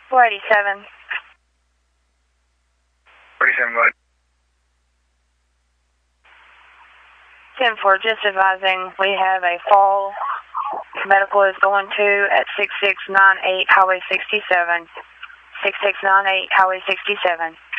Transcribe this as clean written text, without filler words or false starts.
487. 47, go ahead. 10-4, just advising we have a fall medical is going to at 6698 Highway 67. 6698 Highway 67.